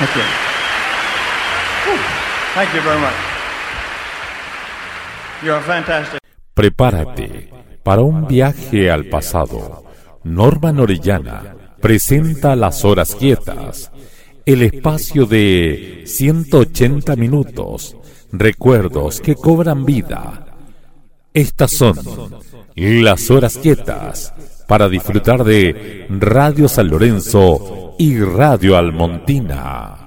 Thank you. Thank you very much. You are fantastic. Prepárate para un viaje al pasado. Norman Orellana presenta Las Horas Quietas, el espacio de 180 minutos, recuerdos que cobran vida. Estas son Las Horas Quietas, para disfrutar de Radio San Lorenzo y Radio Almontina.